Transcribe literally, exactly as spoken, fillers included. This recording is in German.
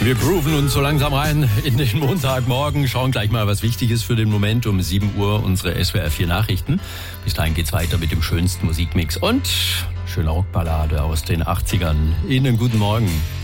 Wir grooven uns so langsam rein in den Montagmorgen, schauen gleich mal, was wichtig ist für den Moment. Um sieben Uhr unsere S W R vier Nachrichten. Bis dahin geht's weiter mit dem schönsten Musikmix und schöner Rockballade aus den achtzigern. Ihnen guten Morgen.